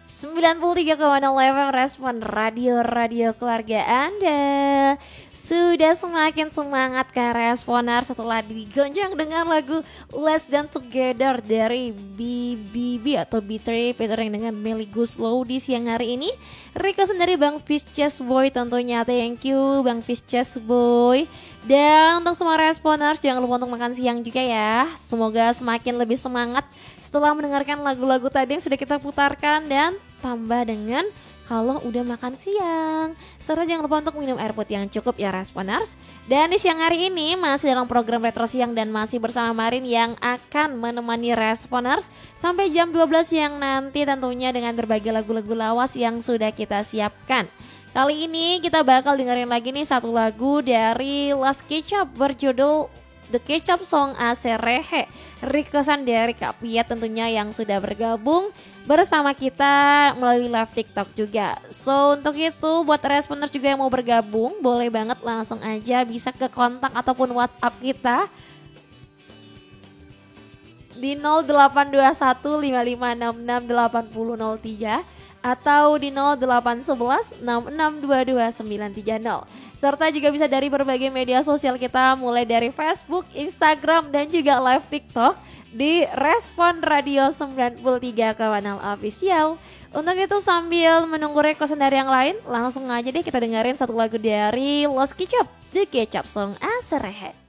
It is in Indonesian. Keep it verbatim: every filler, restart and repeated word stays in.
sembilan puluh tiga koma nol F M Respon radio-radio keluarga Anda. Sudah semakin semangat kan Responer setelah digonjang dengan lagu Less Than Together dari B B B atau B tiga featuring dengan Melly Goeslaw di siang hari ini. Requestan dari Bang Pisces Boy tentunya, thank you Bang Pisces Boy. Dan untuk semua Responers jangan lupa untuk makan siang juga ya. Semoga semakin lebih semangat setelah mendengarkan lagu-lagu tadi yang sudah kita putarkan, dan tambah dengan kalau udah makan siang. Serta jangan lupa untuk minum air putih yang cukup ya Responers. Dan di siang hari ini masih dalam program Retro Siang dan masih bersama Marin yang akan menemani Responers sampai jam dua belas siang nanti, tentunya dengan berbagai lagu-lagu lawas yang sudah kita siapkan. Kali ini kita bakal dengerin lagi nih satu lagu dari Last Ketchup berjudul The Ketchup Song Aserehe, requestan dari Kak Piat tentunya yang sudah bergabung bersama kita melalui live TikTok juga. So untuk itu buat Responers juga yang mau bergabung, boleh banget langsung aja bisa ke kontak ataupun WhatsApp kita di nol delapan dua satu lima lima enam enam delapan nol nol tiga atau di nol delapan satu satu enam enam dua dua sembilan tiga nol. Serta juga bisa dari berbagai media sosial kita mulai dari Facebook, Instagram dan juga live TikTok di Respon Radio sembilan puluh tiga koma nol Official. Untuk itu sambil menunggu requestan dari yang lain, langsung aja deh kita dengerin satu lagu dari Last Ketchup, The Ketchup Song Aserehe.